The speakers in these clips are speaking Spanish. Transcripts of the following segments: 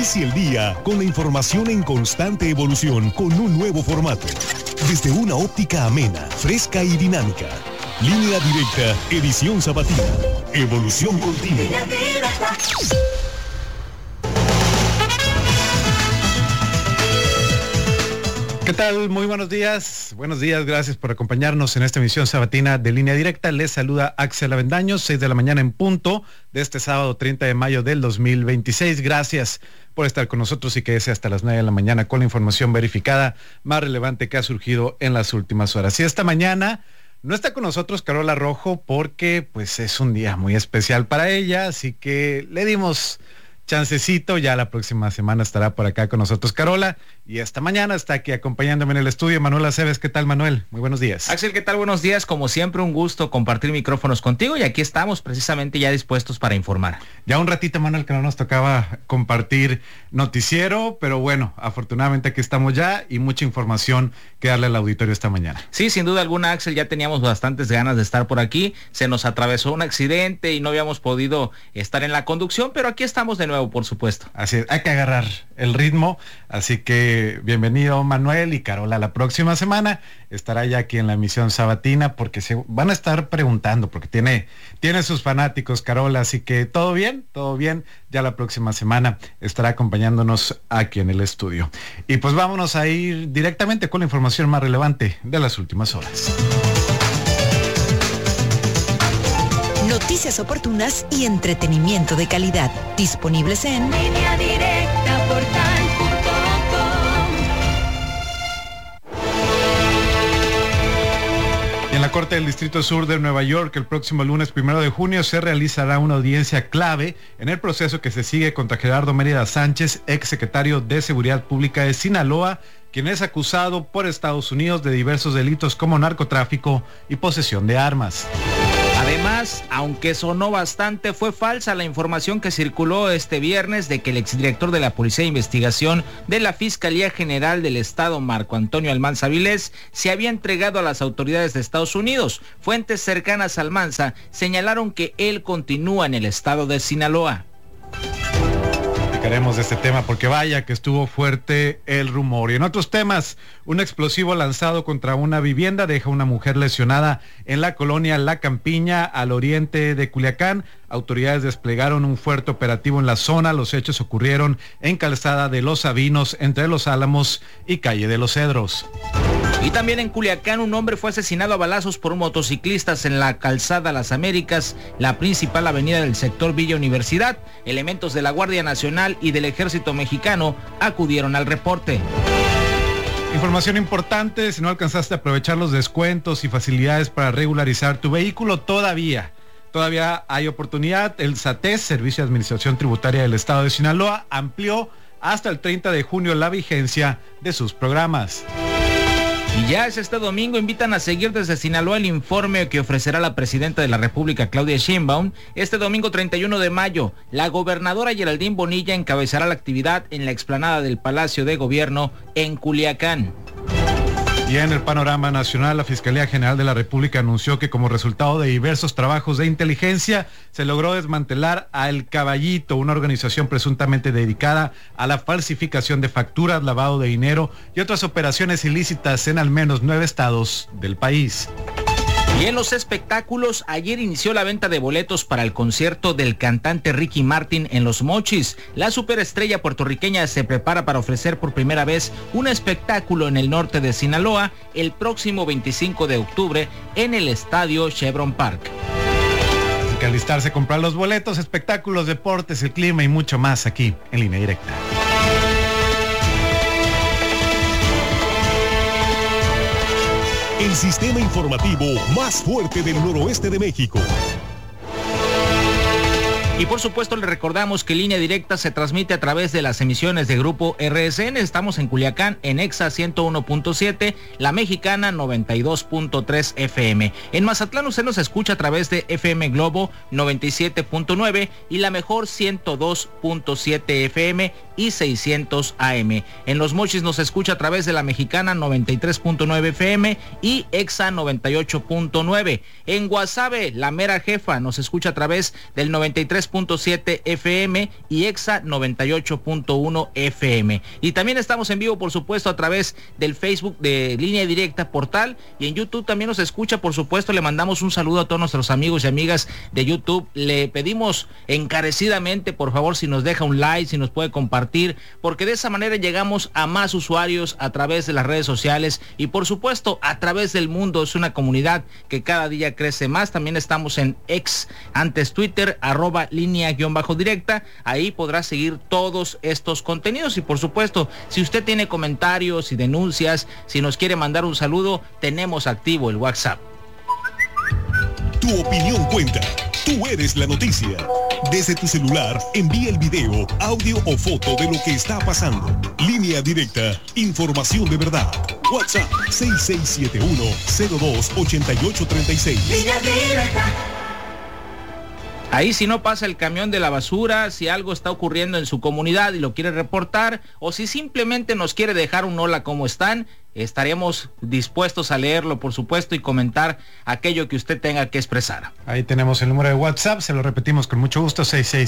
Inicia el día con la información en constante evolución con un nuevo formato. Desde una óptica amena, fresca y dinámica. Línea Directa, edición sabatina. Evolución continua. ¿Qué tal? Muy buenos días. Buenos días, gracias por acompañarnos en esta emisión sabatina de Línea Directa. Les saluda Axel Avendaño, 6 de la mañana en punto de este sábado 30 de mayo del 2026. Gracias por estar con nosotros y quédese hasta las 9 de la mañana con la información verificada más relevante que ha surgido en las últimas horas. Y esta mañana no está con nosotros Carola Rojo porque pues es un día muy especial para ella, así que le dimos chancecito, ya la próxima semana estará por acá con nosotros Carola, y esta mañana está aquí acompañándome en el estudio Manuel Aceves. ¿Qué tal, Manuel? Muy buenos días. Axel, ¿qué tal? Buenos días. Como siempre, un gusto compartir micrófonos contigo, y aquí estamos precisamente ya dispuestos para informar. Ya un ratito, Manuel, que no nos tocaba compartir noticiero, pero bueno, afortunadamente aquí estamos ya y mucha información que darle al auditorio esta mañana. Sí, sin duda alguna, Axel, ya teníamos bastantes ganas de estar por aquí. Se nos atravesó un accidente y no habíamos podido estar en la conducción, pero aquí estamos de nuevo, por supuesto. Así es, hay que agarrar el ritmo, así que bienvenido Manuel, y Carola la próxima semana estará ya aquí en la emisión sabatina porque se van a estar preguntando, porque tiene sus fanáticos Carola, así que todo bien, ya la próxima semana estará acompañándonos aquí en el estudio. Y pues vámonos a ir directamente con la información más relevante de las últimas horas. Noticias oportunas y entretenimiento de calidad. Disponibles en Línea Directa Portal.com. En la Corte del Distrito Sur de Nueva York, el próximo lunes 1 de junio se realizará una audiencia clave en el proceso que se sigue contra Gerardo Mérida Sánchez, exsecretario de Seguridad Pública de Sinaloa, quien es acusado por Estados Unidos de diversos delitos como narcotráfico y posesión de armas. Además, aunque sonó bastante, fue falsa la información que circuló este viernes de que el exdirector de la Policía de Investigación de la Fiscalía General del Estado, Marco Antonio Almanza Vilés, se había entregado a las autoridades de Estados Unidos. Fuentes cercanas a Almanza señalaron que él continúa en el estado de Sinaloa. Platicaremos de este tema porque vaya que estuvo fuerte el rumor. Y en otros temas, un explosivo lanzado contra una vivienda deja a una mujer lesionada en la colonia La Campiña, al oriente de Culiacán. Autoridades desplegaron un fuerte operativo en la zona. Los hechos ocurrieron en Calzada de los Sabinos, entre Los Álamos y Calle de los Cedros. Y también en Culiacán, un hombre fue asesinado a balazos por motociclistas en la Calzada Las Américas, la principal avenida del sector Villa Universidad. Elementos de la Guardia Nacional y del Ejército Mexicano acudieron al reporte. Información importante: si no alcanzaste a aprovechar los descuentos y facilidades para regularizar tu vehículo, todavía hay oportunidad. El SATES, Servicio de Administración Tributaria del Estado de Sinaloa, amplió hasta el 30 de junio la vigencia de sus programas. Y ya es este domingo, invitan a seguir desde Sinaloa el informe que ofrecerá la presidenta de la República, Claudia Sheinbaum. Este domingo 31 de mayo, la gobernadora Geraldine Bonilla encabezará la actividad en la explanada del Palacio de Gobierno en Culiacán. Y en el panorama nacional, la Fiscalía General de la República anunció que como resultado de diversos trabajos de inteligencia, se logró desmantelar a El Caballito, una organización presuntamente dedicada a la falsificación de facturas, lavado de dinero y otras operaciones ilícitas en al menos 9 estados del país. Y en los espectáculos, ayer inició la venta de boletos para el concierto del cantante Ricky Martin en Los Mochis. La superestrella puertorriqueña se prepara para ofrecer por primera vez un espectáculo en el norte de Sinaloa el próximo 25 de octubre en el estadio Chevron Park. Hay que alistarse, comprar los boletos, espectáculos, deportes, el clima y mucho más aquí en Línea Directa. El sistema informativo más fuerte del noroeste de México. Y por supuesto le recordamos que Línea Directa se transmite a través de las emisiones de Grupo RSN. Estamos en Culiacán en EXA 101.7, La Mexicana 92.3 FM. En Mazatlán usted nos escucha a través de FM Globo 97.9 y La Mejor 102.7 FM. y 600 AM. En Los Mochis nos escucha a través de la Mexicana 93.9 FM y EXA 98.9. En Guasave, la mera jefa, nos escucha a través del 93.7 FM y EXA 98.1 FM. Y también estamos en vivo, por supuesto, a través del Facebook de Línea Directa Portal, y en YouTube también nos escucha, por supuesto. Le mandamos un saludo a todos nuestros amigos y amigas de YouTube. Le pedimos encarecidamente, por favor, si nos deja un like, si nos puede compartir, porque de esa manera llegamos a más usuarios a través de las redes sociales y, por supuesto, a través del mundo. Es una comunidad que cada día crece más. También estamos en X, antes Twitter, @línea_directa. Ahí podrá seguir todos estos contenidos y, por supuesto, si usted tiene comentarios y denuncias, si nos quiere mandar un saludo, tenemos activo el WhatsApp. Tu opinión cuenta. Tú eres la noticia. Desde tu celular, envía el video, audio o foto de lo que está pasando. Línea Directa, información de verdad. WhatsApp 6671-028836. Línea Directa. Ahí, si no pasa el camión de la basura, si algo está ocurriendo en su comunidad y lo quiere reportar, o si simplemente nos quiere dejar un hola, ¿cómo están?, estaremos dispuestos a leerlo, por supuesto, y comentar aquello que usted tenga que expresar. Ahí tenemos el número de WhatsApp, se lo repetimos con mucho gusto,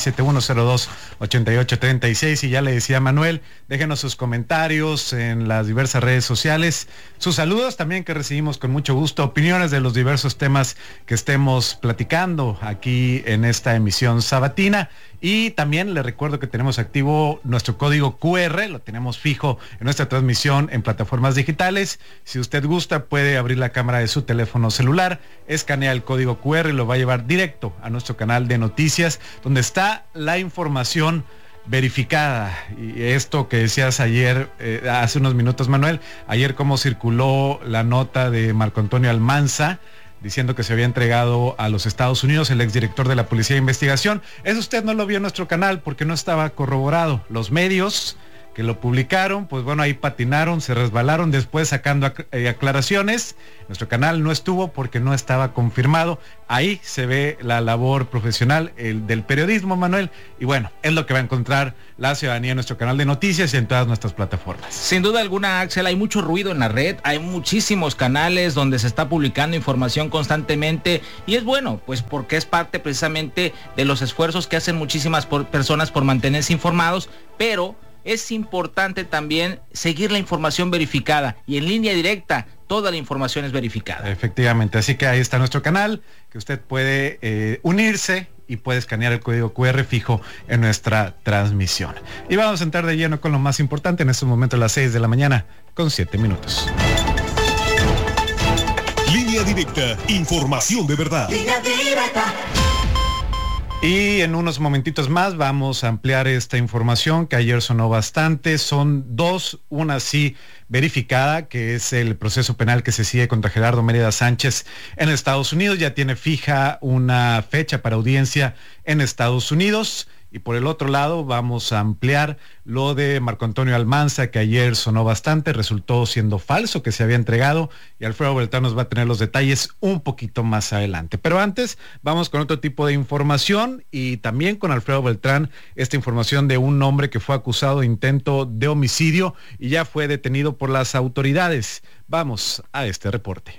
6671028836. Y ya le decía Manuel, déjenos sus comentarios en las diversas redes sociales, sus saludos también, que recibimos con mucho gusto, opiniones de los diversos temas que estemos platicando aquí en esta emisión sabatina. Y también le recuerdo que tenemos activo nuestro código QR, lo tenemos fijo en nuestra transmisión en plataformas digitales. Si usted gusta, puede abrir la cámara de su teléfono celular, escanea el código QR y lo va a llevar directo a nuestro canal de noticias, donde está la información verificada. Y esto que decías ayer, hace unos minutos, Manuel, ayer cómo circuló la nota de Marco Antonio Almanza, diciendo que se había entregado a los Estados Unidos el exdirector de la Policía de Investigación. Eso usted no lo vio en nuestro canal porque no estaba corroborado. Los medios que lo publicaron, pues bueno, ahí patinaron, se resbalaron, después sacando aclaraciones. Nuestro canal no estuvo porque no estaba confirmado. Ahí se ve la labor profesional del periodismo, Manuel, y bueno, es lo que va a encontrar la ciudadanía en nuestro canal de noticias y en todas nuestras plataformas. Sin duda alguna, Axel, hay mucho ruido en la red, hay muchísimos canales donde se está publicando información constantemente, y es bueno, pues porque es parte precisamente de los esfuerzos que hacen muchísimas personas por mantenerse informados, pero es importante también seguir la información verificada, y en Línea Directa toda la información es verificada. Efectivamente, así que ahí está nuestro canal, que usted puede unirse y puede escanear el código QR fijo en nuestra transmisión. Y vamos a entrar de lleno con lo más importante en estos momentos, a las 6 de la mañana, con 7 minutos. Línea Directa, información de verdad. Línea Directa. Y en unos momentitos más vamos a ampliar esta información que ayer sonó bastante. Son dos, una sí verificada, que es el proceso penal que se sigue contra Gerardo Mérida Sánchez en Estados Unidos. Ya tiene fija una fecha para audiencia en Estados Unidos. Y por el otro lado vamos a ampliar lo de Marco Antonio Almanza, que ayer sonó bastante, resultó siendo falso que se había entregado, y Alfredo Beltrán nos va a tener los detalles un poquito más adelante. Pero antes vamos con otro tipo de información, y también con Alfredo Beltrán, esta información de un hombre que fue acusado de intento de homicidio y ya fue detenido por las autoridades. Vamos a este reporte.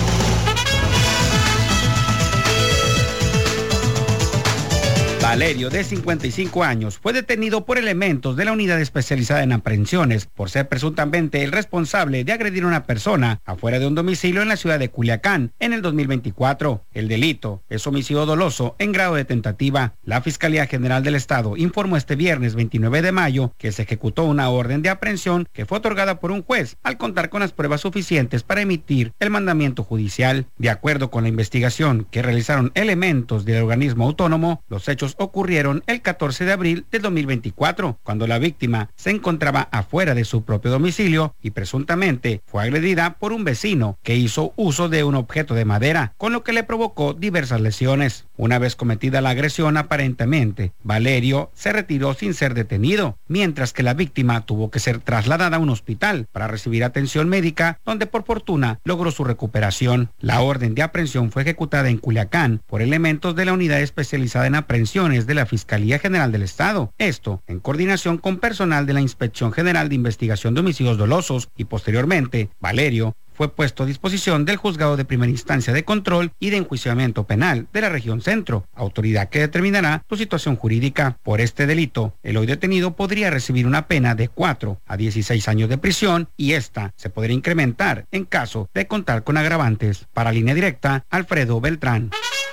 Valerio, de 55 años, fue detenido por elementos de la unidad especializada en aprehensiones por ser presuntamente el responsable de agredir a una persona afuera de un domicilio en la ciudad de Culiacán en el 2024. El delito es homicidio doloso en grado de tentativa. La Fiscalía General del Estado informó este viernes 29 de mayo que se ejecutó una orden de aprehensión que fue otorgada por un juez al contar con las pruebas suficientes para emitir el mandamiento judicial. De acuerdo con la investigación que realizaron elementos del organismo autónomo, los hechos ocurrieron el 14 de abril del 2024, cuando la víctima se encontraba afuera de su propio domicilio y presuntamente fue agredida por un vecino que hizo uso de un objeto de madera, con lo que le provocó diversas lesiones. Una vez cometida la agresión, aparentemente, Valerio se retiró sin ser detenido, mientras que la víctima tuvo que ser trasladada a un hospital para recibir atención médica, donde por fortuna logró su recuperación. La orden de aprehensión fue ejecutada en Culiacán por elementos de la Unidad Especializada en Aprehensiones de la Fiscalía General del Estado. Esto en coordinación con personal de la Inspección General de Investigación de Homicidios Dolosos, y posteriormente, Valerio fue puesto a disposición del Juzgado de Primera Instancia de Control y de Enjuiciamiento Penal de la Región Centro, autoridad que determinará su situación jurídica. Por este delito, el hoy detenido podría recibir una pena de 4 a 16 años de prisión, y esta se podría incrementar en caso de contar con agravantes. Para Línea Directa, Alfredo Beltrán.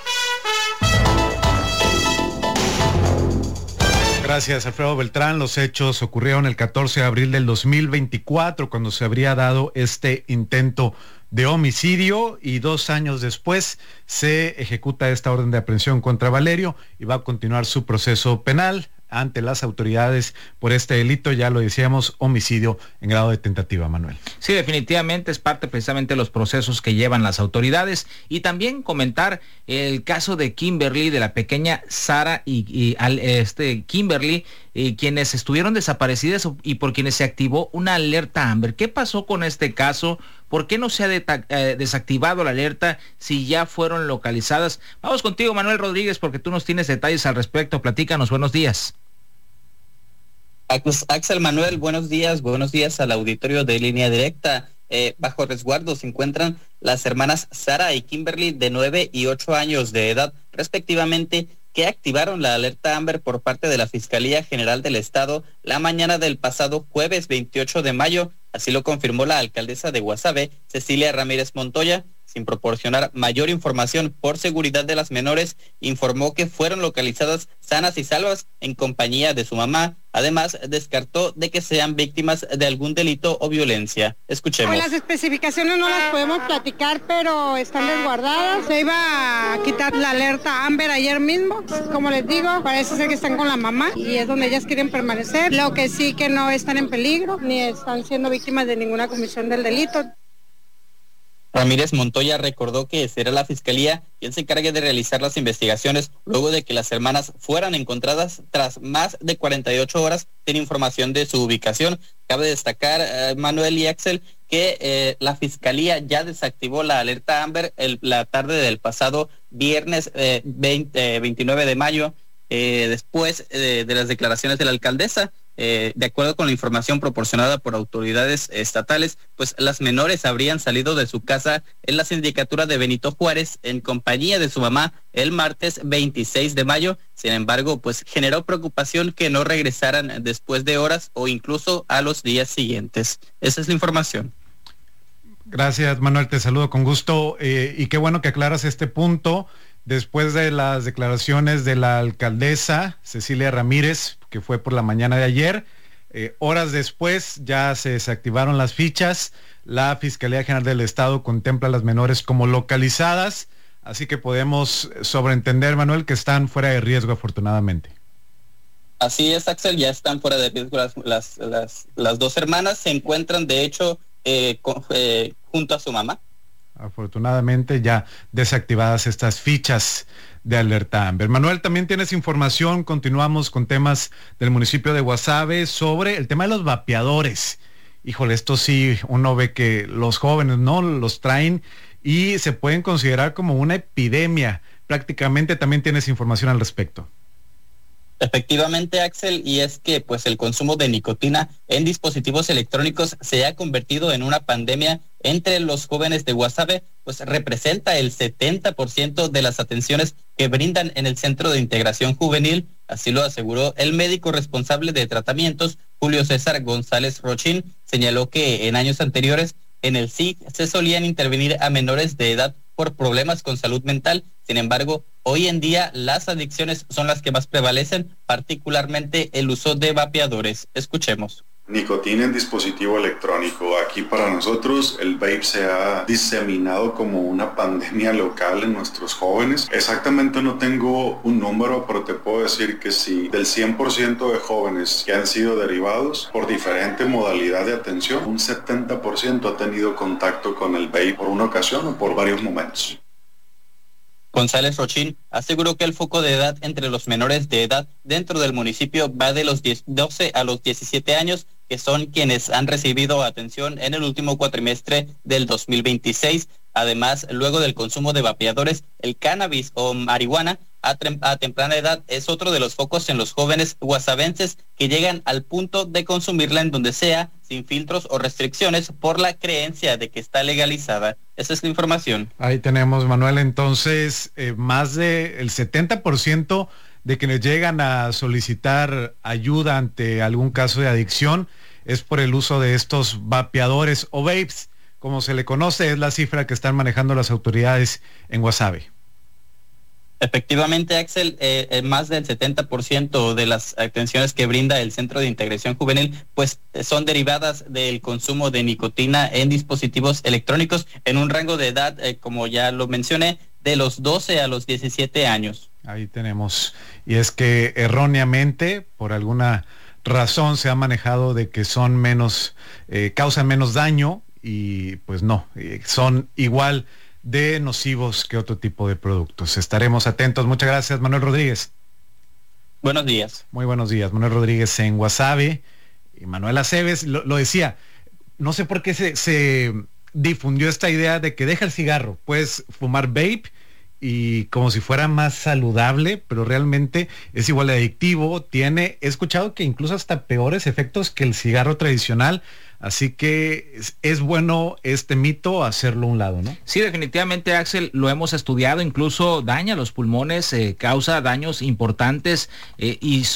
Gracias, Alfredo Beltrán. Los hechos ocurrieron el 14 de abril del 2024, cuando se habría dado este intento de homicidio, y 2 años después se ejecuta esta orden de aprehensión contra Valerio y va a continuar su proceso penal ante las autoridades por este delito, ya lo decíamos, homicidio en grado de tentativa, Manuel. Sí, definitivamente es parte precisamente de los procesos que llevan las autoridades. Y también comentar el caso de Kimberly, de la pequeña Sara y Kimberly, quienes estuvieron desaparecidas y por quienes se activó una alerta Amber. ¿Qué pasó con este caso? ¿Por qué no se ha desactivado la alerta si ya fueron localizadas? Vamos contigo, Manuel Rodríguez, porque tú nos tienes detalles al respecto. Platícanos, buenos días. Axel, Manuel, buenos días al auditorio de Línea Directa. Bajo resguardo se encuentran las hermanas Sara y Kimberly, de 9 y 8 años de edad, respectivamente, que activaron la alerta Amber por parte de la Fiscalía General del Estado la mañana del pasado jueves 28 de mayo. Así lo confirmó la alcaldesa de Guasave, Cecilia Ramírez Montoya. Sin proporcionar mayor información por seguridad de las menores, informó que fueron localizadas sanas y salvas en compañía de su mamá. Además, descartó de que sean víctimas de algún delito o violencia. Escuchemos. Las especificaciones no las podemos platicar, pero están resguardadas. Se iba a quitar la alerta Amber ayer mismo. Como les digo, parece ser que están con la mamá y es donde ellas quieren permanecer. Lo que sí, que no están en peligro ni están siendo víctimas de ninguna comisión del delito. Ramírez Montoya recordó que será la Fiscalía quien se encargue de realizar las investigaciones luego de que las hermanas fueran encontradas tras más de 48 horas sin información de su ubicación. Cabe destacar, Manuel y Axel, que la Fiscalía ya desactivó la alerta Amber la tarde del pasado viernes 29 de mayo, después de las declaraciones de la alcaldesa. De acuerdo con la información proporcionada por autoridades estatales, pues las menores habrían salido de su casa en la sindicatura de Benito Juárez en compañía de su mamá el martes 26 de mayo. Sin embargo, pues generó preocupación que no regresaran después de horas o incluso a los días siguientes. Esa es la información. Gracias, Manuel, te saludo con gusto, y qué bueno que aclaras este punto. Después de las declaraciones de la alcaldesa Cecilia Ramírez, que fue por la mañana de ayer, horas después ya se desactivaron las fichas. La Fiscalía General del Estado contempla a las menores como localizadas, así que podemos sobreentender, Manuel, que están fuera de riesgo, afortunadamente. Así es, Axel, ya están fuera de riesgo las dos hermanas. Se encuentran, de hecho, junto a su mamá. Afortunadamente ya desactivadas estas fichas de alerta Amber. Manuel, también tienes información, continuamos con temas del municipio de Guasave sobre el tema de los vapeadores. Híjole, esto sí, uno ve que los jóvenes no los traen y se pueden considerar como una epidemia. Prácticamente también tienes información al respecto. Efectivamente, Axel, y es que pues el consumo de nicotina en dispositivos electrónicos se ha convertido en una pandemia entre los jóvenes de Guasave, pues representa el 70% de las atenciones que brindan en el Centro de Integración Juvenil. Así lo aseguró el médico responsable de tratamientos, Julio César González Rochín. Señaló que en años anteriores en el SIG se solían intervenir a menores de edad por problemas con salud mental. Sin embargo, hoy en día las adicciones son las que más prevalecen, particularmente el uso de vapeadores. Escuchemos. Nicotina en dispositivo electrónico. Aquí para nosotros el vape se ha diseminado como una pandemia local en nuestros jóvenes. Exactamente no tengo un número, pero te puedo decir que sí, del 100% de jóvenes que han sido derivados por diferente modalidad de atención, un 70% ha tenido contacto con el vape por una ocasión o por varios momentos. González Rochín aseguró que el foco de edad entre los menores de edad dentro del municipio va de los 12 a los 17 años, que son quienes han recibido atención en el último cuatrimestre del 2026. Además, luego del consumo de vapeadores, el cannabis o marihuana a temprana edad es otro de los focos en los jóvenes guasavenses que llegan al punto de consumirla en donde sea, sin filtros o restricciones, por la creencia de que está legalizada. Esa es la información. Ahí tenemos, Manuel, entonces, más del 70% de quienes llegan a solicitar ayuda ante algún caso de adicción es por el uso de estos vapeadores o vapes, como se le conoce, es la cifra que están manejando las autoridades en Guasave. Efectivamente, Axel, más del 70% de las atenciones que brinda el Centro de Integración Juvenil, pues son derivadas del consumo de nicotina en dispositivos electrónicos en un rango de edad, como ya lo mencioné, de los 12 a los 17 años. Ahí tenemos. Y es que erróneamente, por alguna razón, se ha manejado de que son menos, causan menos daño, y pues no, son igual de nocivos que otro tipo de productos. Estaremos atentos. Muchas gracias, Manuel Rodríguez. Buenos días. Muy buenos días. Manuel Rodríguez en Guasave. Y Manuel Aceves lo decía, no sé por qué se difundió esta idea de que deja el cigarro, puedes fumar vape y como si fuera más saludable, pero realmente es igual de adictivo, he escuchado que incluso hasta peores efectos que el cigarro tradicional. Así que es bueno este mito hacerlo a un lado, ¿no? Sí, definitivamente, Axel, lo hemos estudiado, incluso daña los pulmones, causa daños importantes y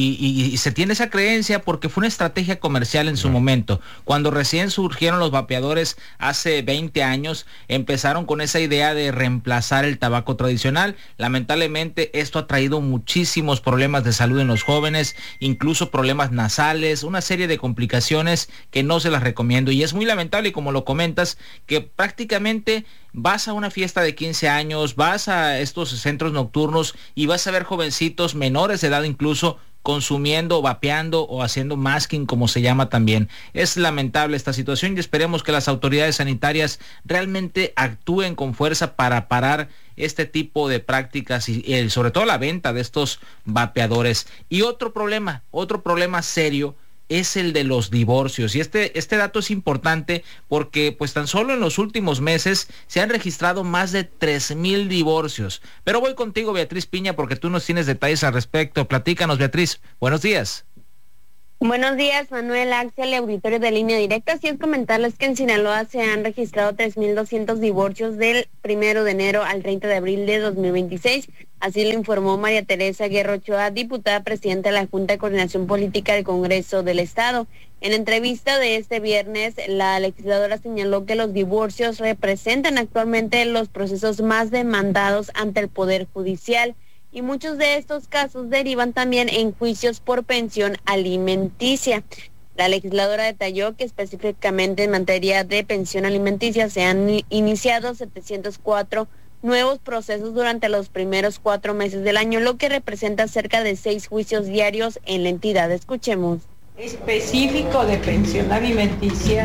se tiene esa creencia porque fue una estrategia comercial en su momento. Cuando recién surgieron los vapeadores hace 20 años, empezaron con esa idea de reemplazar el tabaco tradicional. Lamentablemente, esto ha traído muchísimos problemas de salud en los jóvenes, incluso problemas nasales, una serie de complicaciones que no se las recomiendo, y es muy lamentable, y como lo comentas, que prácticamente vas a una fiesta de 15 años, vas a estos centros nocturnos y vas a ver jovencitos menores de edad incluso consumiendo, vapeando o haciendo masking, como se llama también. Es lamentable esta situación y esperemos que las autoridades sanitarias realmente actúen con fuerza para parar este tipo de prácticas y sobre todo la venta de estos vapeadores. Y otro problema serio es el de los divorcios. Y este dato es importante porque pues tan solo en los últimos meses se han registrado más de 3,000 divorcios. Pero voy contigo, Beatriz Piña, porque tú nos tienes detalles al respecto. Platícanos, Beatriz. Buenos días. Buenos días, Manuel, Axel y auditorio de Línea Directa. Así es, comentarles que en Sinaloa se han registrado 3,200 divorcios del 1 de enero al 30 de abril de 2026. Así lo informó María Teresa Guerra Ochoa, diputada presidenta de la Junta de Coordinación Política del Congreso del Estado. En entrevista de este viernes, la legisladora señaló que los divorcios representan actualmente los procesos más demandados ante el Poder Judicial, y muchos de estos casos derivan también en juicios por pensión alimenticia. La legisladora detalló que específicamente en materia de pensión alimenticia se han iniciado 704 nuevos procesos durante los primeros 4 meses del año, lo que representa cerca de 6 juicios diarios en la entidad. Escuchemos. Específico de pensión alimenticia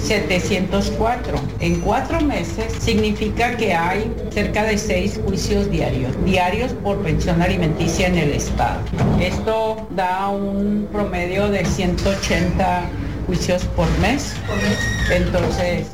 704. En 4 meses significa que hay cerca de 6 juicios diarios por pensión alimenticia en el estado. Esto da un promedio de 180 juicios por mes. Entonces,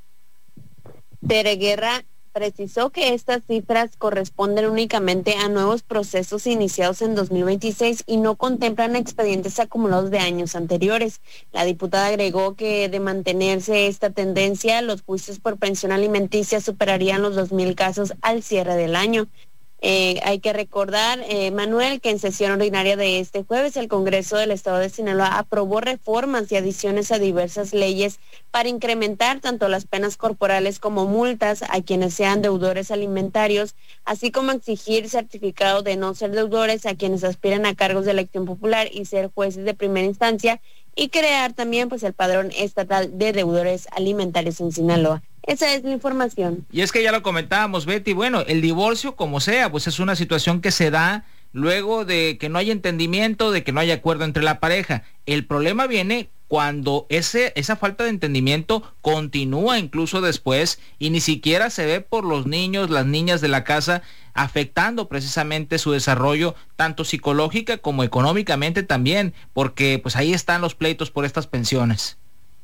Tere Guerra precisó que estas cifras corresponden únicamente a nuevos procesos iniciados en 2026 y no contemplan expedientes acumulados de años anteriores. La diputada agregó que de mantenerse esta tendencia, los juicios por pensión alimenticia superarían los 2,000 casos al cierre del año. Hay que recordar, Manuel, que en sesión ordinaria de este jueves el Congreso del Estado de Sinaloa aprobó reformas y adiciones a diversas leyes para incrementar tanto las penas corporales como multas a quienes sean deudores alimentarios, así como exigir certificado de no ser deudores a quienes aspiran a cargos de elección popular y ser jueces de primera instancia, y crear también pues el padrón estatal de deudores alimentarios en Sinaloa. Esa es la información. Y es que ya lo comentábamos, Betty, bueno, el divorcio como sea, pues es una situación que se da luego de que no hay entendimiento, de que no hay acuerdo entre la pareja. El problema viene cuando esa falta de entendimiento continúa incluso después y ni siquiera se ve por los niños, las niñas de la casa, afectando precisamente su desarrollo tanto psicológica como económicamente también, porque pues ahí están los pleitos por estas pensiones.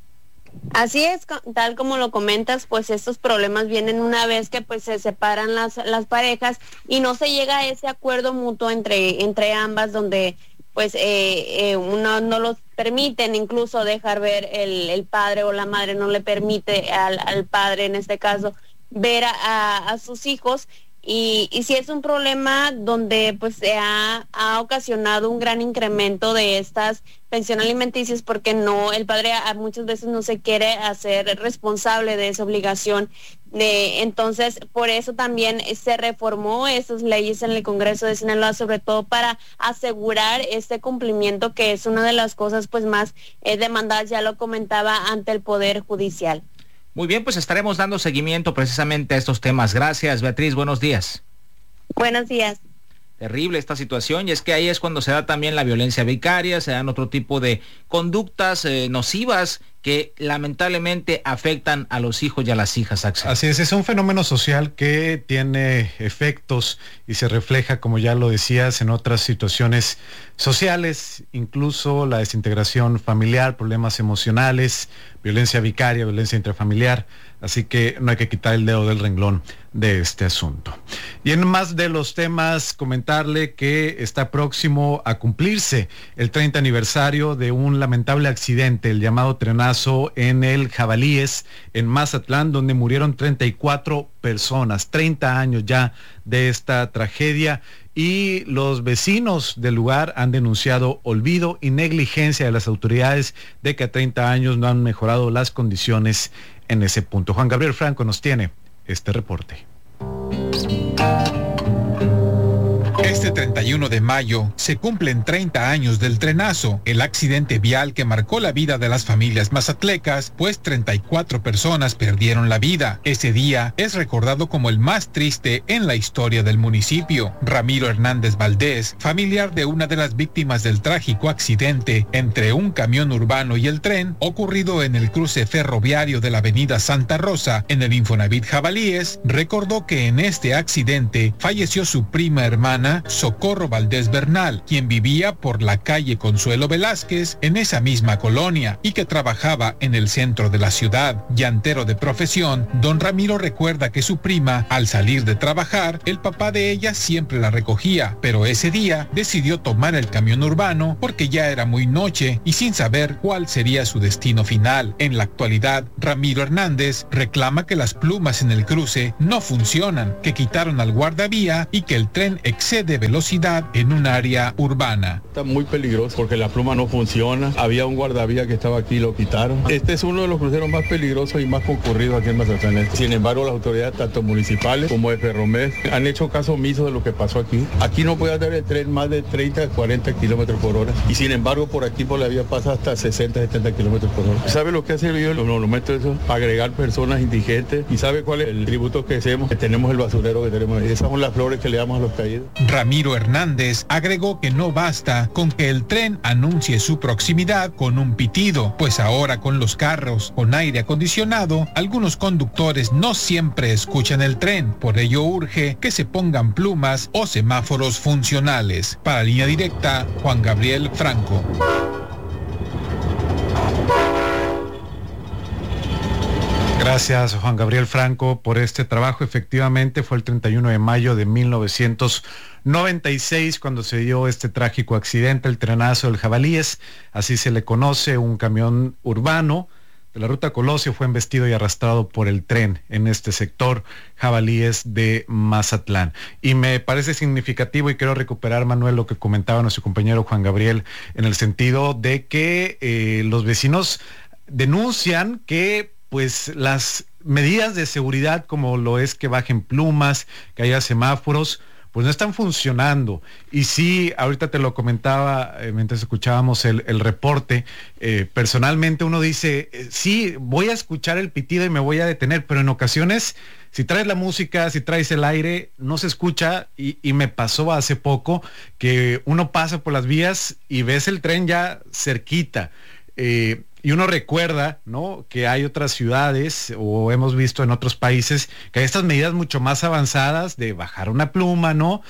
Así es, tal como lo comentas, pues estos problemas vienen una vez que pues se separan las parejas y no se llega a ese acuerdo mutuo entre ambas, donde pues uno no los permiten incluso dejar ver, el padre o la madre no le permite al padre en este caso ver a sus hijos. Y sí es un problema donde pues se ha ocasionado un gran incremento de estas pensiones alimenticias, porque el padre muchas veces no se quiere hacer responsable de esa obligación. Entonces, por eso también se reformó esas leyes en el Congreso de Sinaloa, sobre todo para asegurar este cumplimiento, que es una de las cosas pues más demandadas, ya lo comentaba, ante el Poder Judicial. Muy bien, pues estaremos dando seguimiento precisamente a estos temas. Gracias, Beatriz, buenos días. Buenos días. Terrible esta situación, y es que ahí es cuando se da también la violencia vicaria, se dan otro tipo de conductas nocivas que lamentablemente afectan a los hijos y a las hijas, Axel. Así es un fenómeno social que tiene efectos y se refleja, como ya lo decías, en otras situaciones sociales, incluso la desintegración familiar, problemas emocionales, violencia vicaria, violencia intrafamiliar. Así que no hay que quitar el dedo del renglón de este asunto. Y en más de los temas, comentarle que está próximo a cumplirse el 30 aniversario de un lamentable accidente, el llamado trenazo en el Jabalíes, en Mazatlán, donde murieron 34 personas, 30 años ya de esta tragedia. Y los vecinos del lugar han denunciado olvido y negligencia de las autoridades de que a 30 años no han mejorado las condiciones en ese punto. Juan Gabriel Franco nos tiene este reporte. Este 31 de mayo se cumplen 30 años del trenazo, el accidente vial que marcó la vida de las familias mazatlecas, pues 34 personas perdieron la vida. Ese día es recordado como el más triste en la historia del municipio. Ramiro Hernández Valdés, familiar de una de las víctimas del trágico accidente entre un camión urbano y el tren, ocurrido en el cruce ferroviario de la avenida Santa Rosa, en el Infonavit Jabalíes, recordó que en este accidente falleció su prima hermana, Socorro Valdés Bernal, quien vivía por la calle Consuelo Velázquez en esa misma colonia y que trabajaba en el centro de la ciudad. Llantero de profesión, don Ramiro recuerda que su prima, al salir de trabajar, el papá de ella siempre la recogía, pero ese día decidió tomar el camión urbano porque ya era muy noche y sin saber cuál sería su destino final. En la actualidad, Ramiro Hernández reclama que las plumas en el cruce no funcionan, que quitaron al guardavía y que el tren excede de velocidad en un área urbana. Está muy peligroso porque la pluma no funciona. Había un guardavía que estaba aquí y lo quitaron. Este es uno de los cruceros más peligrosos y más concurridos aquí en Mazatlán. Sin embargo, las autoridades, tanto municipales como de Ferromex, han hecho caso omiso de lo que pasó aquí. Aquí no puede andar el tren más de 30 40 kilómetros por hora. Y sin embargo, por aquí por la vía pasa hasta 60, 70 kilómetros por hora. ¿Sabe lo que ha servido el monumento de eso? Agregar personas indigentes. ¿Y sabe cuál es el tributo que hacemos? Que tenemos el basurero que tenemos. Esas son las flores que le damos a los caídos. Ramiro Hernández agregó que no basta con que el tren anuncie su proximidad con un pitido, pues ahora con los carros con aire acondicionado, algunos conductores no siempre escuchan el tren. Por ello urge que se pongan plumas o semáforos funcionales. Para Línea Directa, Juan Gabriel Franco. Gracias, Juan Gabriel Franco, por este trabajo. Efectivamente, fue el 31 de mayo de 1996 cuando se dio este trágico accidente, el trenazo del Jabalíes, así se le conoce. Un camión urbano de la ruta Colosio fue embestido y arrastrado por el tren en este sector Jabalíes de Mazatlán. Y me parece significativo, y quiero recuperar, Manuel, lo que comentaba nuestro compañero Juan Gabriel, en el sentido de que los vecinos denuncian que pues las medidas de seguridad, como lo es que bajen plumas, que haya semáforos, pues no están funcionando. Y sí, ahorita te lo comentaba mientras escuchábamos el reporte, personalmente uno dice, sí, voy a escuchar el pitido y me voy a detener, pero en ocasiones, si traes la música, si traes el aire, no se escucha, y me pasó hace poco que uno pasa por las vías y ves el tren ya cerquita. Y uno recuerda, ¿no?, que hay otras ciudades o hemos visto en otros países que hay estas medidas mucho más avanzadas de bajar una pluma, ¿no?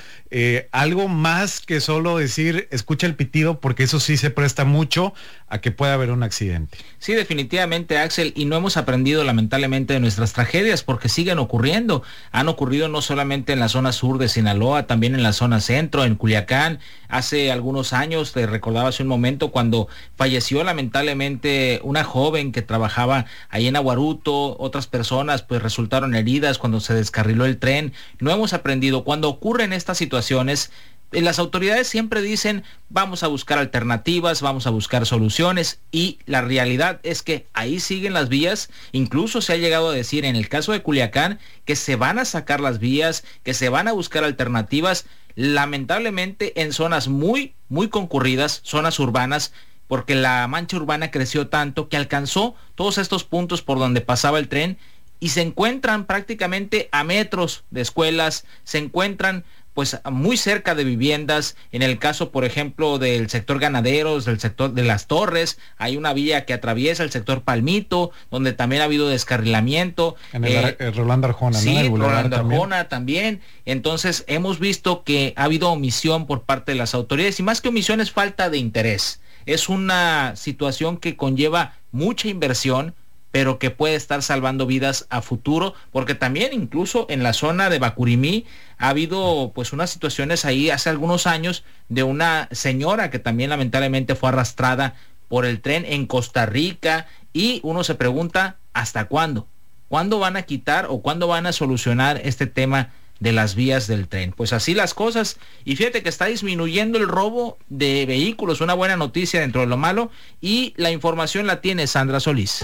Algo más que solo decir escucha el pitido, porque eso sí se presta mucho a que pueda haber un accidente. Sí, definitivamente, Axel, y no hemos aprendido lamentablemente de nuestras tragedias porque siguen ocurriendo. Han ocurrido no solamente en la zona sur de Sinaloa, también en la zona centro, en Culiacán. Hace algunos años, te recordaba hace un momento, cuando falleció lamentablemente una joven que trabajaba ahí en Aguaruto, otras personas pues resultaron heridas cuando se descarriló el tren. No hemos aprendido. Cuando ocurren estas situaciones, las autoridades siempre dicen vamos a buscar alternativas, vamos a buscar soluciones, y la realidad es que ahí siguen las vías. Incluso se ha llegado a decir en el caso de Culiacán que se van a sacar las vías, que se van a buscar alternativas, lamentablemente en zonas muy concurridas, zonas urbanas, porque la mancha urbana creció tanto que alcanzó todos estos puntos por donde pasaba el tren y se encuentran prácticamente a metros de escuelas, se encuentran pues muy cerca de viviendas. En el caso, por ejemplo, del sector Ganaderos, del sector de Las Torres, hay una vía que atraviesa el sector Palmito, donde también ha habido descarrilamiento. En el Rolando Arjona, sí, ¿no? Sí, Rolando Arjona también. Entonces, hemos visto que ha habido omisión por parte de las autoridades, y más que omisión es falta de interés. Es una situación que conlleva mucha inversión, pero que puede estar salvando vidas a futuro, porque también incluso en la zona de Bacurimí ha habido pues unas situaciones ahí hace algunos años de una señora que también lamentablemente fue arrastrada por el tren en Costa Rica, y uno se pregunta ¿hasta cuándo? ¿Cuándo van a quitar o cuándo van a solucionar este tema de las vías del tren? Pues así las cosas, y fíjate que está disminuyendo el robo de vehículos, una buena noticia dentro de lo malo, y la información la tiene Sandra Solís.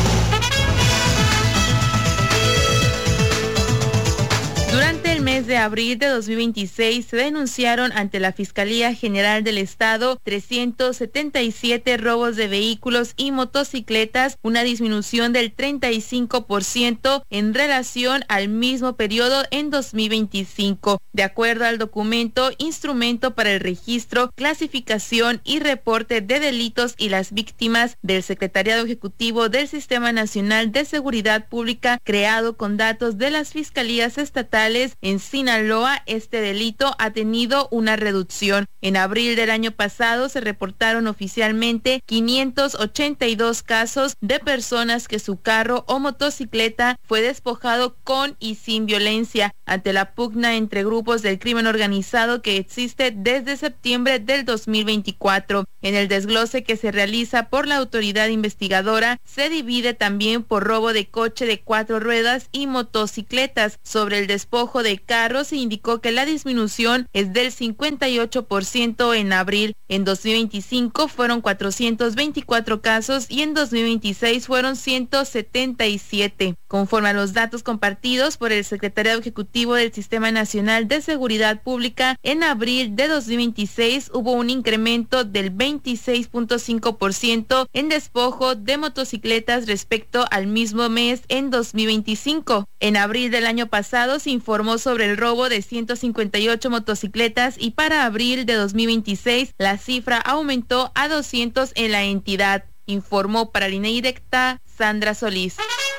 Durante el mes de abril de 2026 se denunciaron ante la Fiscalía General del Estado 377 robos de vehículos y motocicletas, una disminución del 35% en relación al mismo periodo en 2025. De acuerdo al documento Instrumento para el Registro, Clasificación y Reporte de Delitos y las Víctimas del Secretariado Ejecutivo del Sistema Nacional de Seguridad Pública, creado con datos de las Fiscalías Estatales en Sinaloa, este delito ha tenido una reducción. En abril del año pasado se reportaron oficialmente 582 casos de personas que su carro o motocicleta fue despojado con y sin violencia, ante la pugna entre grupos del crimen organizado que existe desde septiembre del 2024. En el desglose que se realiza por la autoridad investigadora, se divide también por robo de coche de 4 ruedas y motocicletas. Sobre el despojo de carros se indicó que la disminución es del 58% en abril. En 2025 fueron 424 casos y en 2026 fueron 177. Conforme a los datos compartidos por el Secretariado Ejecutivo del Sistema Nacional de Seguridad Pública, en abril de 2026 hubo un incremento del 26.5% en despojo de motocicletas respecto al mismo mes en 2025. En abril del año pasado se informó sobre el robo de 158 motocicletas y para abril de 2026 la cifra aumentó a 200 en la entidad. Informó para Línea Directa Sandra Solís.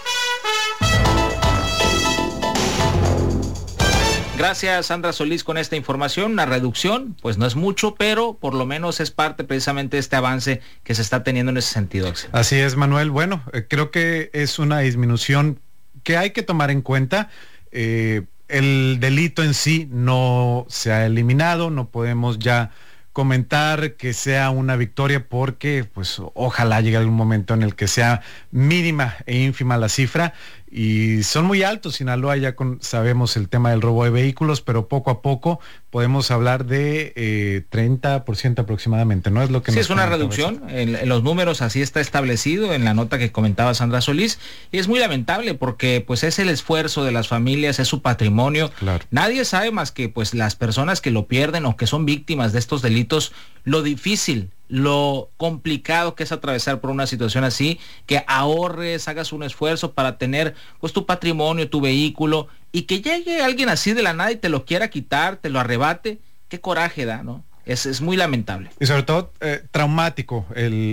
Gracias, Sandra Solís, con esta información. Una reducción, pues no es mucho, pero por lo menos es parte precisamente de este avance que se está teniendo en ese sentido, Axel. Así es, Manuel. Bueno, creo que es una disminución que hay que tomar en cuenta. El delito en sí no se ha eliminado, no podemos ya comentar que sea una victoria porque pues ojalá llegue algún momento en el que sea mínima e ínfima la cifra, y son muy altos. Sinaloa ya sabemos el tema del robo de vehículos, pero poco a poco podemos hablar de 30% aproximadamente, ¿no? Es lo que sí, es una reducción en los números, así está establecido en la nota que comentaba Sandra Solís, y es muy lamentable porque pues es el esfuerzo de las familias, es su patrimonio. Claro. Nadie sabe más que pues las personas que lo pierden o que son víctimas de estos delitos, lo difícil, lo complicado que es atravesar por una situación así, que ahorres, hagas un esfuerzo para tener pues tu patrimonio, tu vehículo, y que llegue alguien así de la nada y te lo quiera quitar, te lo arrebate. Qué coraje da, ¿no? Es muy lamentable. Y sobre todo traumático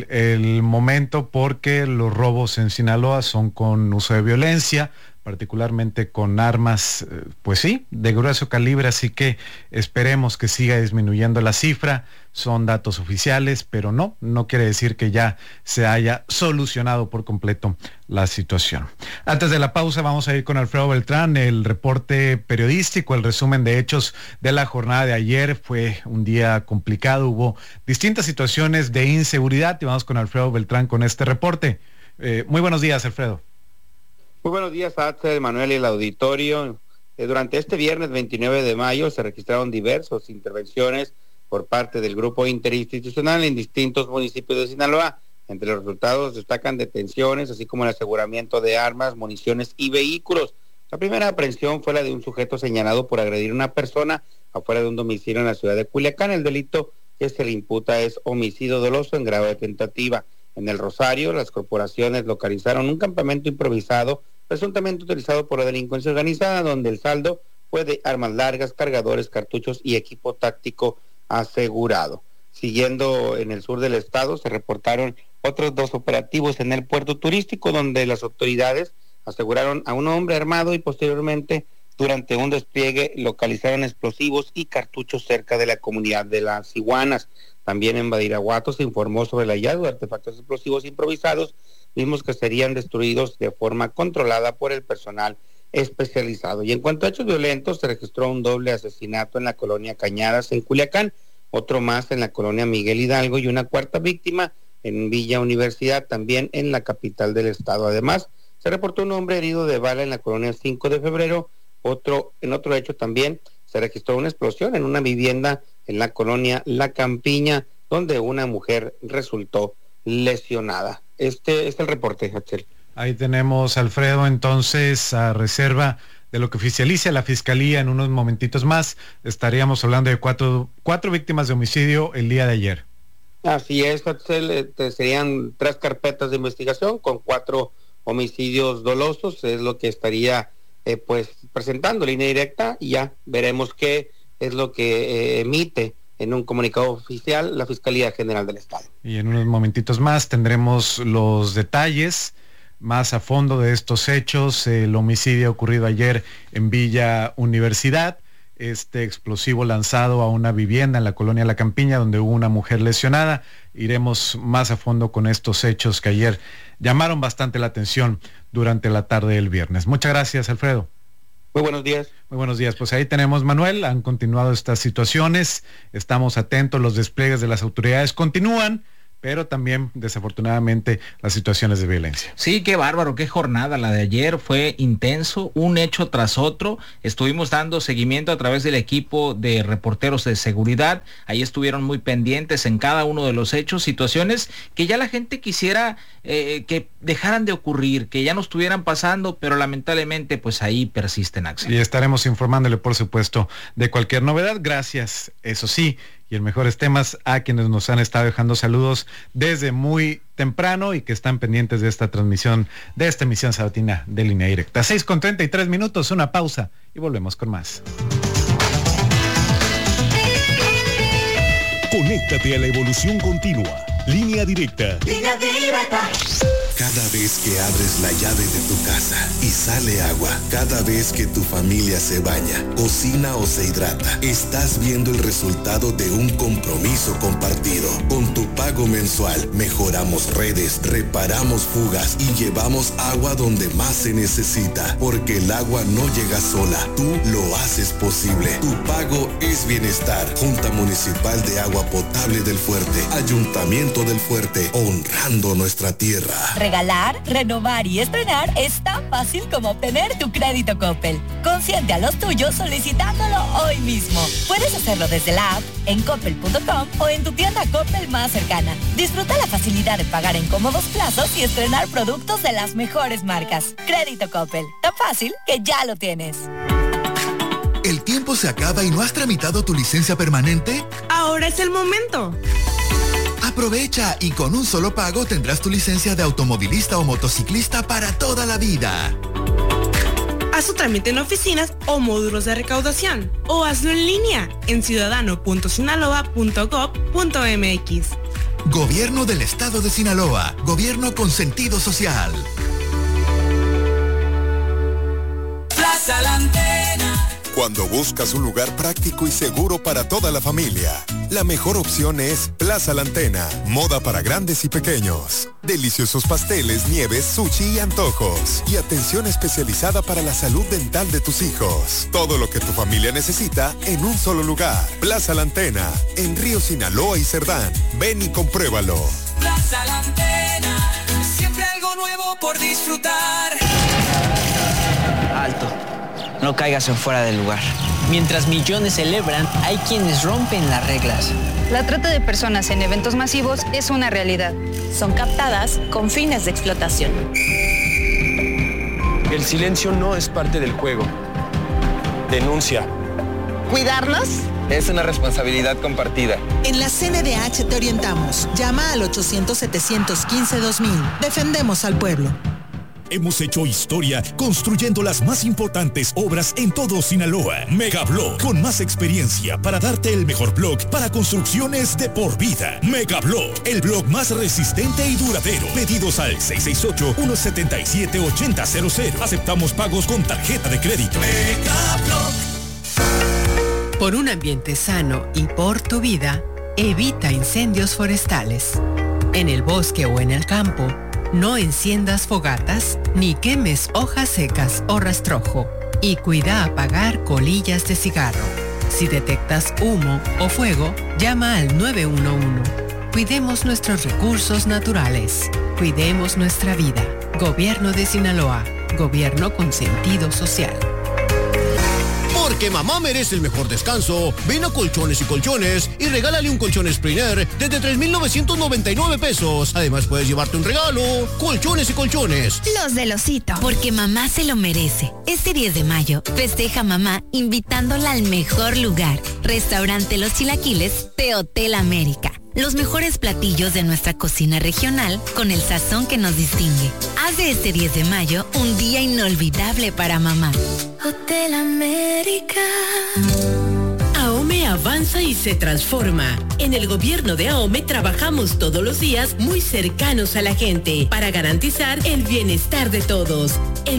el momento, porque los robos en Sinaloa son con uso de violencia, particularmente con armas, pues sí, de grueso calibre, así que esperemos que siga disminuyendo la cifra. Son datos oficiales, pero no quiere decir que ya se haya solucionado por completo la situación. Antes de la pausa vamos a ir con Alfredo Beltrán, el reporte periodístico, el resumen de hechos de la jornada de ayer. Fue un día complicado, hubo distintas situaciones de inseguridad y vamos con Alfredo Beltrán con este reporte. Muy buenos días, Alfredo. Muy buenos días, Axel, Manuel y el auditorio. Durante este viernes 29 de mayo se registraron diversas intervenciones por parte del grupo interinstitucional en distintos municipios de Sinaloa. Entre los resultados destacan detenciones, así como el aseguramiento de armas, municiones y vehículos. La primera aprehensión fue la de un sujeto señalado por agredir a una persona afuera de un domicilio en la ciudad de Culiacán. El delito que se le imputa es homicidio doloso en grado de tentativa. En el Rosario, las corporaciones localizaron un campamento improvisado presuntamente utilizado por la delincuencia organizada, donde el saldo fue de armas largas, cargadores, cartuchos y equipo táctico asegurado. Siguiendo en el sur del estado, se reportaron otros 2 operativos en el puerto turístico, donde las autoridades aseguraron a un hombre armado y posteriormente, durante un despliegue, localizaron explosivos y cartuchos cerca de la comunidad de Las Iguanas. También en Badiraguato se informó sobre el hallazgo de artefactos explosivos improvisados, mismos que serían destruidos de forma controlada por el personal especializado. Y en cuanto a hechos violentos, se registró un doble asesinato en la colonia Cañadas en Culiacán, otro más en la colonia Miguel Hidalgo y una cuarta víctima en Villa Universidad, también en la capital del estado. Además, se reportó un hombre herido de bala en la colonia 5 de febrero. En otro hecho también se registró una explosión en una vivienda en la colonia La Campiña, donde una mujer resultó lesionada. Este es el reporte, Axel. Ahí tenemos, Alfredo, entonces, a reserva de lo que oficialice la Fiscalía en unos momentitos más, estaríamos hablando de cuatro víctimas de homicidio el día de ayer. Así es, Axel, serían 3 carpetas de investigación con 4 homicidios dolosos, es lo que estaría pues presentando Línea Directa, y ya veremos qué es lo que emite en un comunicado oficial la Fiscalía General del Estado. Y en unos momentitos más tendremos los detalles más a fondo de estos hechos, el homicidio ocurrido ayer en Villa Universidad, este explosivo lanzado a una vivienda en la colonia La Campiña, donde hubo una mujer lesionada. Iremos más a fondo con estos hechos que ayer llamaron bastante la atención durante la tarde del viernes. Muchas gracias, Alfredo. Muy buenos días. Muy buenos días. Pues ahí tenemos, Manuel, han continuado estas situaciones, estamos atentos, los despliegues de las autoridades continúan, pero también, desafortunadamente, las situaciones de violencia. Sí, qué bárbaro, qué jornada la de ayer, fue intenso, un hecho tras otro. Estuvimos dando seguimiento a través del equipo de reporteros de seguridad, ahí estuvieron muy pendientes en cada uno de los hechos, situaciones que ya la gente quisiera que dejaran de ocurrir, que ya no estuvieran pasando, pero lamentablemente pues ahí persisten, Axel. Y estaremos informándole, por supuesto, de cualquier novedad. Gracias, eso sí, y en mejores temas, a quienes nos han estado dejando saludos desde muy temprano y que están pendientes de esta transmisión, de esta emisión sabatina de Línea Directa. 6:33, una pausa y volvemos con más. Conéctate a la evolución continua. Línea Directa. Línea Directa. Cada vez que abres la llave de tu casa y sale agua, cada vez que tu familia se baña, cocina o se hidrata, estás viendo el resultado de un compromiso compartido. Con tu pago mensual, mejoramos redes, reparamos fugas y llevamos agua donde más se necesita. Porque el agua no llega sola, tú lo haces posible. Tu pago es bienestar. Junta Municipal de Agua Potable del Fuerte, Ayuntamiento del Fuerte, honrando nuestra tierra. Regalar, renovar y estrenar es tan fácil como obtener tu crédito Coppel. Consiente a los tuyos solicitándolo hoy mismo. Puedes hacerlo desde la app, en coppel.com o en tu tienda Coppel más cercana. Disfruta la facilidad de pagar en cómodos plazos y estrenar productos de las mejores marcas. Crédito Coppel, tan fácil que ya lo tienes. ¿El tiempo se acaba y no has tramitado tu licencia permanente? Ahora es el momento. Aprovecha y con un solo pago tendrás tu licencia de automovilista o motociclista para toda la vida. Haz su trámite en oficinas o módulos de recaudación o hazlo en línea en ciudadano.sinaloa.gov.mx. Gobierno del Estado de Sinaloa. Gobierno con sentido social. Plaza La Antena. Cuando buscas un lugar práctico y seguro para toda la familia, la mejor opción es Plaza La Antena. Moda para grandes y pequeños. Deliciosos pasteles, nieves, sushi y antojos. Y atención especializada para la salud dental de tus hijos. Todo lo que tu familia necesita en un solo lugar. Plaza La Antena, en Río Sinaloa y Cerdán. Ven y compruébalo. Plaza La Antena. Siempre algo nuevo por disfrutar. Alto. No caigas en fuera del lugar. Mientras millones celebran, hay quienes rompen las reglas. La trata de personas en eventos masivos es una realidad. Son captadas con fines de explotación. El silencio no es parte del juego. Denuncia. ¿Cuidarnos? Es una responsabilidad compartida. En la CNDH te orientamos. Llama al 800-715-2000. Defendemos al pueblo. Hemos hecho historia construyendo las más importantes obras en todo Sinaloa. Megablock, con más experiencia para darte el mejor block para construcciones de por vida. Megablock, el block más resistente y duradero. Pedidos al 668-177-8000. Aceptamos pagos con tarjeta de crédito. Megablock. Por un ambiente sano y por tu vida, evita incendios forestales. En el bosque o en el campo, no enciendas fogatas ni quemes hojas secas o rastrojo. Y cuida apagar colillas de cigarro. Si detectas humo o fuego, llama al 911. Cuidemos nuestros recursos naturales. Cuidemos nuestra vida. Gobierno de Sinaloa. Gobierno con sentido social. Porque mamá merece el mejor descanso, ven a Colchones y Colchones y regálale un colchón Springer desde 3,999 pesos. Además puedes llevarte un regalo. Colchones y Colchones. Los del Osito. Porque mamá se lo merece. Este 10 de mayo, festeja a mamá invitándola al mejor lugar. Restaurante Los Chilaquiles de Hotel América. Los mejores platillos de nuestra cocina regional con el sazón que nos distingue. Haz de este 10 de mayo un día inolvidable para mamá. Hotel América. AOME avanza y se transforma. En el gobierno de AOME trabajamos todos los días muy cercanos a la gente para garantizar el bienestar de todos.